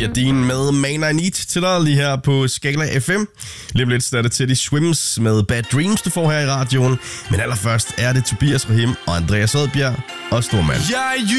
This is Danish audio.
Olivia Dean med Man I Need til dig lige her på Skala FM. Lidt lidt er det Teddy Swims med Bad Dreams, du får her i radioen. Men allerførst er det Tobias Rahim og Andreas Oddbjerg og Stormand.